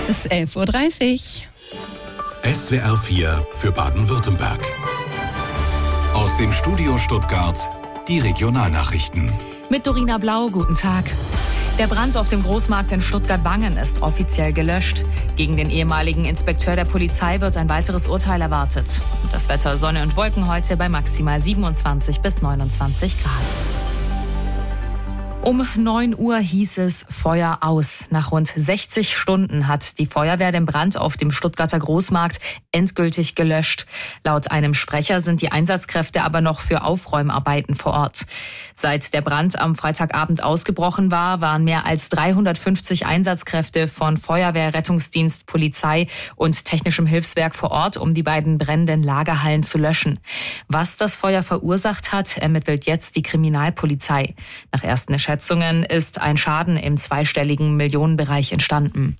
Es ist 11.30 Uhr. SWR 4 für Baden-Württemberg. Aus dem Studio Stuttgart die Regionalnachrichten. Mit Dorina Blau, guten Tag. Der Brand auf dem Großmarkt in Stuttgart-Wangen ist offiziell gelöscht. Gegen den ehemaligen Inspekteur der Polizei wird ein weiteres Urteil erwartet. Das Wetter, Sonne und Wolken heute bei maximal 27 bis 29 Grad. Um 9 Uhr hieß es Feuer aus. Nach rund 60 Stunden hat die Feuerwehr den Brand auf dem Stuttgarter Großmarkt endgültig gelöscht. Laut einem Sprecher sind die Einsatzkräfte aber noch für Aufräumarbeiten vor Ort. Seit der Brand am Freitagabend ausgebrochen war, waren mehr als 350 Einsatzkräfte von Feuerwehr, Rettungsdienst, Polizei und technischem Hilfswerk vor Ort, um die beiden brennenden Lagerhallen zu löschen. Was das Feuer verursacht hat, ermittelt jetzt die Kriminalpolizei. Nach ersten Schätzungen ist ein Schaden im zweistelligen Millionenbereich entstanden.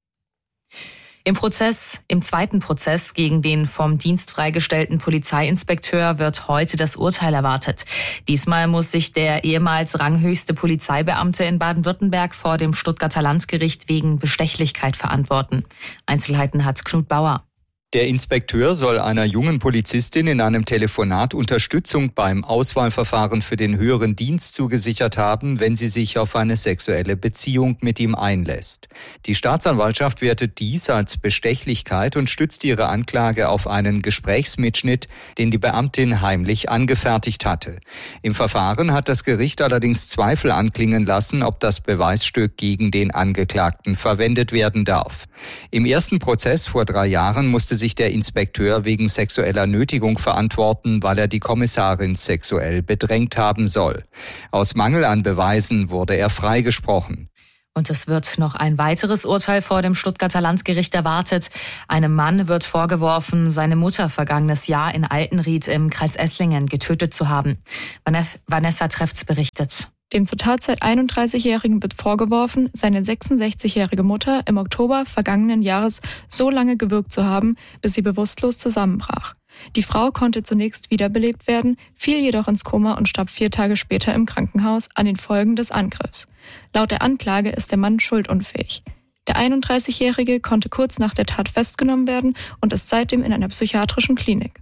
Im zweiten Prozess gegen den vom Dienst freigestellten Polizeiinspekteur wird heute das Urteil erwartet. Diesmal muss sich der ehemals ranghöchste Polizeibeamte in Baden-Württemberg vor dem Stuttgarter Landgericht wegen Bestechlichkeit verantworten. Einzelheiten hat Knut Bauer. Der Inspekteur soll einer jungen Polizistin in einem Telefonat Unterstützung beim Auswahlverfahren für den höheren Dienst zugesichert haben, wenn sie sich auf eine sexuelle Beziehung mit ihm einlässt. Die Staatsanwaltschaft wertet dies als Bestechlichkeit und stützt ihre Anklage auf einen Gesprächsmitschnitt, den die Beamtin heimlich angefertigt hatte. Im Verfahren hat das Gericht allerdings Zweifel anklingen lassen, ob das Beweisstück gegen den Angeklagten verwendet werden darf. Im ersten Prozess vor 3 Jahren musste sich der Inspekteur wegen sexueller Nötigung verantworten, weil er die Kommissarin sexuell bedrängt haben soll. Aus Mangel an Beweisen wurde er freigesprochen. Und es wird noch ein weiteres Urteil vor dem Stuttgarter Landgericht erwartet. Einem Mann wird vorgeworfen, seine Mutter vergangenes Jahr in Altenried im Kreis Esslingen getötet zu haben. Vanessa Trefts berichtet. Dem zur Tatzeit 31-Jährigen wird vorgeworfen, seine 66-jährige Mutter im Oktober vergangenen Jahres so lange gewürgt zu haben, bis sie bewusstlos zusammenbrach. Die Frau konnte zunächst wiederbelebt werden, fiel jedoch ins Koma und starb 4 Tage später im Krankenhaus an den Folgen des Angriffs. Laut der Anklage ist der Mann schuldunfähig. Der 31-Jährige konnte kurz nach der Tat festgenommen werden und ist seitdem in einer psychiatrischen Klinik.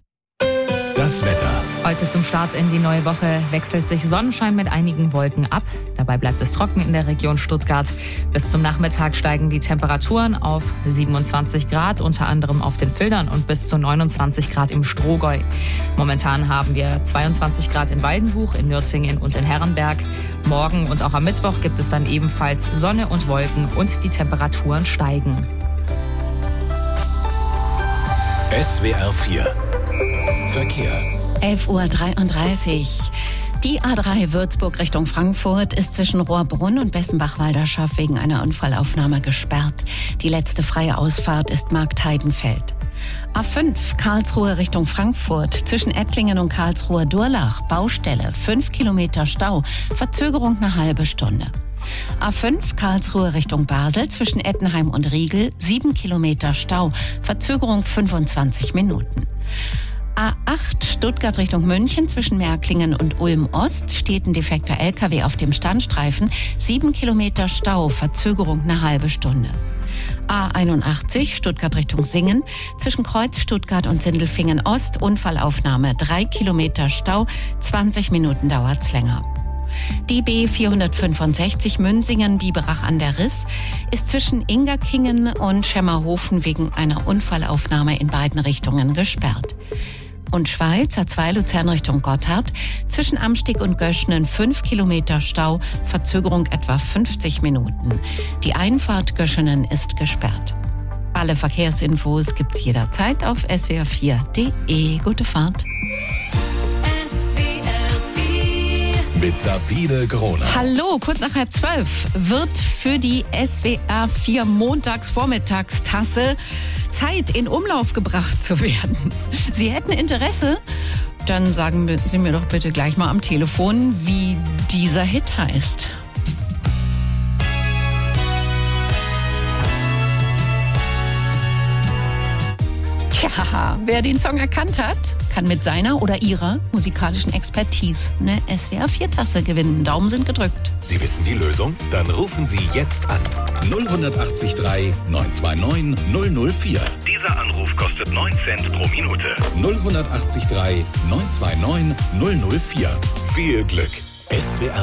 Das Wetter. Heute zum Start in die neue Woche wechselt sich Sonnenschein mit einigen Wolken ab. Dabei bleibt es trocken in der Region Stuttgart. Bis zum Nachmittag steigen die Temperaturen auf 27 Grad, unter anderem auf den Fildern und bis zu 29 Grad im Strohgäu. Momentan haben wir 22 Grad in Waldenbuch, in Nürtingen und in Herrenberg. Morgen und auch am Mittwoch gibt es dann ebenfalls Sonne und Wolken und die Temperaturen steigen. SWR 4 Verkehr. 11.33 Uhr. Die A3 Würzburg Richtung Frankfurt ist zwischen Rohrbrunn und Bessenbach-Walderschaft wegen einer Unfallaufnahme gesperrt. Die letzte freie Ausfahrt ist Marktheidenfeld. A5 Karlsruhe Richtung Frankfurt zwischen Ettlingen und Karlsruhe-Durlach. Baustelle, 5 Kilometer Stau, Verzögerung eine halbe Stunde. A5 Karlsruhe Richtung Basel zwischen Ettenheim und Riegel, 7 Kilometer Stau, Verzögerung 25 Minuten. A8 Stuttgart Richtung München zwischen Märklingen und Ulm-Ost steht ein defekter LKW auf dem Standstreifen, 7 Kilometer Stau, Verzögerung eine halbe Stunde. A81 Stuttgart Richtung Singen zwischen Kreuz Stuttgart und Sindelfingen Ost, Unfallaufnahme, 3 Kilometer Stau, 20 Minuten dauert's länger. Die B465 Münsingen-Biberach an der Riss ist zwischen Ingerkingen und Schemmerhofen wegen einer Unfallaufnahme in beiden Richtungen gesperrt. Und Schweiz, A2 Luzern Richtung Gotthard, zwischen Amstig und Göschenen 5 Kilometer Stau, Verzögerung etwa 50 Minuten. Die Einfahrt Göschenen ist gesperrt. Alle Verkehrsinfos gibt's jederzeit auf swr4.de. Gute Fahrt. Mit Sabine Groner. Hallo, kurz nach 11:30 wird für die SWR 4 Montagsvormittagstasse Zeit in Umlauf gebracht zu werden. Sie hätten Interesse? Dann sagen Sie mir doch bitte gleich mal am Telefon, wie dieser Hit heißt. Tja, wer den Song erkannt hat, kann mit seiner oder ihrer musikalischen Expertise eine SWR 4-Tasse gewinnen. Daumen sind gedrückt. Sie wissen die Lösung? Dann rufen Sie jetzt an. 0183 929 004. Dieser Anruf kostet 9 Cent pro Minute. 0183 929 004. Viel Glück. SWR